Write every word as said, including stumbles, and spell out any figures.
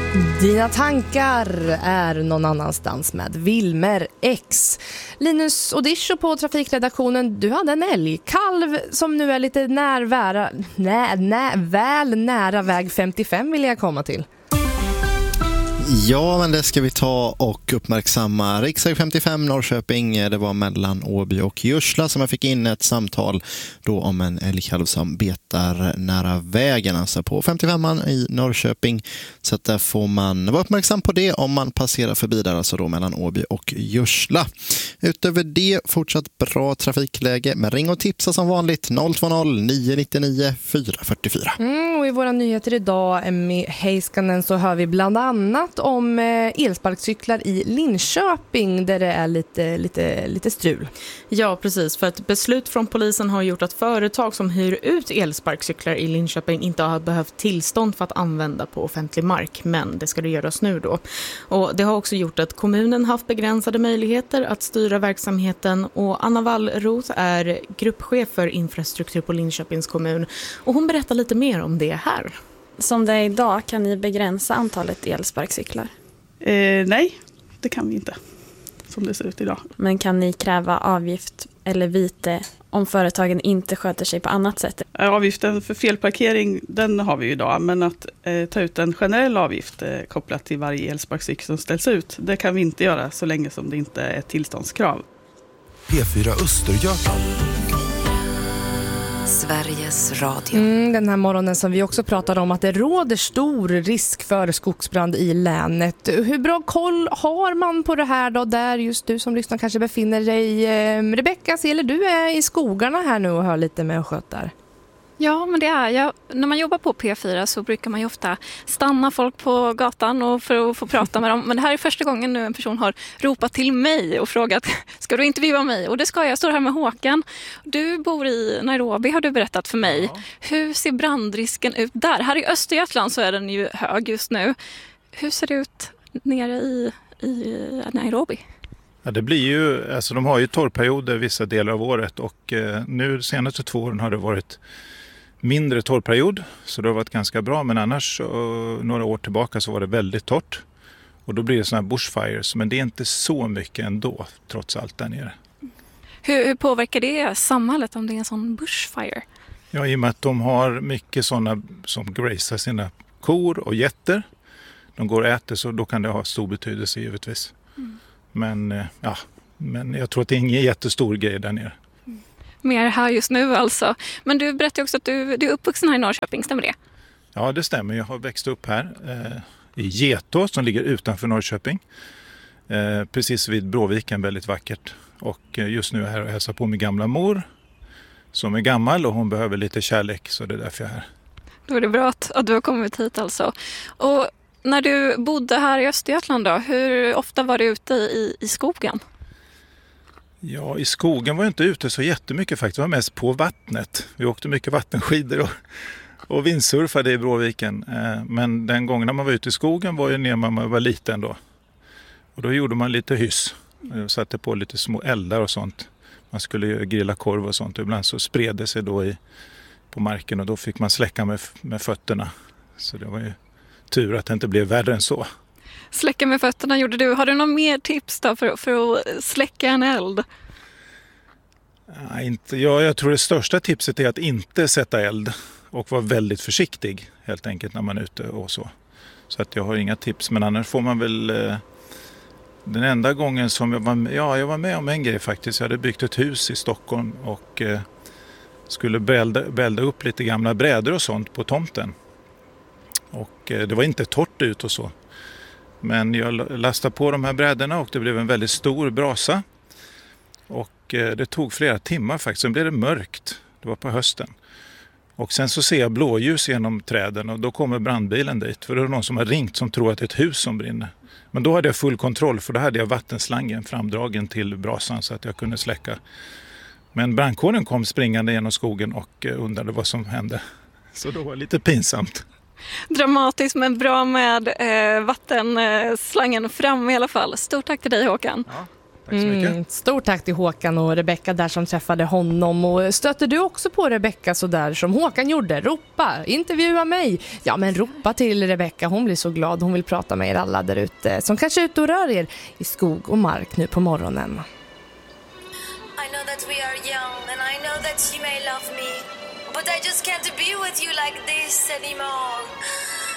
Dina tankar är någon annanstans med Wilmer X. Linus Odisho på trafikredaktionen, du hade en älgkalv som nu är lite närvära, nä, nä, väl nära väg femtiofem vill jag komma till. Ja, men det ska vi ta och uppmärksamma. Riksväg femtiofem Norrköping, det var mellan Åby och Jursla som jag fick in ett samtal då om en älgkalv som betar nära vägen, alltså på femtiofemman i Norrköping. Så att där får man vara uppmärksam på det om man passerar förbi där, alltså då mellan Åby och Jursla. Utöver det, fortsatt bra trafikläge, men ring och tipsa som vanligt noll två noll nio nio nio fyra fyra fyra. Mm, och i våra nyheter idag, Emmy Heiskanen, så hör vi bland annat om elsparkcyklar i Linköping där det är lite, lite, lite strul. Ja, precis. För ett beslut från polisen har gjort att företag som hyr ut elsparkcyklar i Linköping inte har behövt tillstånd för att använda på offentlig mark. Men det ska det göras nu då. Och det har också gjort att kommunen haft begränsade möjligheter att styra verksamheten. Och Anna Wallroth är gruppchef för infrastruktur på Linköpings kommun. Och hon berättar lite mer om det här. Som det är idag, kan ni begränsa antalet elsparkcyklar? Eh, nej, det kan vi inte. Som det ser ut idag. Men kan ni kräva avgift eller vite om företagen inte sköter sig på annat sätt? Avgiften för felparkering, den har vi ju idag. Men att eh, ta ut en generell avgift eh, kopplat till varje elsparkcykel som ställs ut, det kan vi inte göra så länge som det inte är ett tillståndskrav. P fyra Östergötland. Sveriges Radio. Mm, den här morgonen som vi också pratade om att det råder stor risk för skogsbrand i länet. Hur bra koll har man på det här då, där just du som lyssnar kanske befinner dig? Eh, Rebecka, eller du är i skogarna här nu och hör lite med och sköter. Ja, men det är jag. När man jobbar på P fyra så brukar man ju ofta stanna folk på gatan och för att få prata med dem. Men det här är första gången nu en person har ropat till mig och frågat, ska du intervjua mig? Och det ska jag. Jag står här med Håkan. Du bor i Nairobi, har du berättat för mig. Ja. Hur ser brandrisken ut där? Här i Östergötland så är den ju hög just nu. Hur ser det ut nere i, i Nairobi? Ja, det blir ju, alltså de har ju torrperioder vissa delar av året och eh, nu de senaste två åren har det varit mindre torrperiod, så det har varit ganska bra, men annars uh, några år tillbaka så var det väldigt torrt och då blir det såna här bushfires, men det är inte så mycket ändå trots allt där nere. Hur, hur påverkar det samhället om det är en sån bushfire? Ja, i och med att de har mycket sådana som grazar sina kor och getter, de går och äter, så då kan det ha stor betydelse givetvis. Mm. Men, uh, ja, men jag tror att det är ingen jättestor grej där nere. Mer här just nu alltså. Men du berättade också att du, du är uppvuxen här i Norrköping, stämmer det? Ja, det stämmer. Jag har växt upp här eh, i Getå som ligger utanför Norrköping. Eh, precis vid Bråviken, väldigt vackert. Och eh, just nu är jag här och hälsar på min gamla mor som är gammal och hon behöver lite kärlek, så det är därför jag är här. Då är det bra att, att du har kommit hit alltså. Och när du bodde här i Östergötland då, hur ofta var du ute i, i skogen? Ja, i skogen var jag inte ute så jättemycket faktiskt. Jag var mest på vattnet. Vi åkte mycket vattenskidor och, och vindsurfade i Bråviken. Men den gången när man var ute i skogen var ju när man var liten då. Och då gjorde man lite hyss. Jag satte på lite små eldar och sånt. Man skulle ju grilla korv och sånt. Ibland så spred det sig då i, på marken och då fick man släcka med, med fötterna. Så det var ju tur att det inte blev värre än så. Släcka med fötterna gjorde du. Har du någon mer tips då för, för att släcka en eld? Ja, inte, ja, jag tror det största tipset är att inte sätta eld och vara väldigt försiktig helt enkelt när man är ute och så. Så att jag har inga tips, men annars får man väl... Eh, den enda gången som jag var med, ja, jag var med om en grej faktiskt. Jag hade byggt ett hus i Stockholm och eh, skulle bälda, bälda upp lite gamla brädor och sånt på tomten. Och eh, det var inte torrt ut och så. Men jag lastade på de här brädorna och det blev en väldigt stor brasa. Och eh, det tog flera timmar faktiskt. Sen blev det mörkt. Det var på hösten. Och sen så ser jag blåljus genom träden och då kommer brandbilen dit. För det är någon som har ringt som tror att det är ett hus som brinner. Men då hade jag full kontroll, för då hade jag vattenslangen framdragen till brasan så att jag kunde släcka. Men brandkåren kom springande genom skogen och eh, undrade vad som hände. Så då var det lite pinsamt. Dramatiskt men bra med eh, vattenslangen fram i alla fall. Stort tack till dig, Håkan. Ja, Tack så mycket. Mm, stort tack till Håkan och Rebecka där som träffade honom. Och stöter du också på Rebecka så där som Håkan gjorde? Ropa, intervjua mig. Ja, men ropa till Rebecka. Hon blir så glad. Hon vill prata med er alla där ute som kanske är ute och rör er i skog och mark nu på morgonen. I know that we are young and I know that you may love me, but I just can't be with you like this anymore.